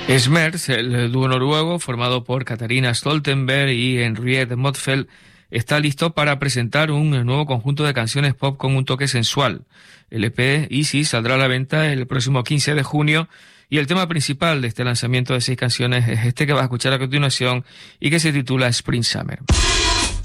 Smers, el dúo noruego formado por Katarina Stoltenberg y Henriette Motzfeldt, está listo para presentar un nuevo conjunto de canciones pop con un toque sensual. El EP Easy saldrá a la venta el próximo 15 de junio y el tema principal de este lanzamiento de 6 canciones es este que vas a escuchar a continuación y que se titula Spring Summer.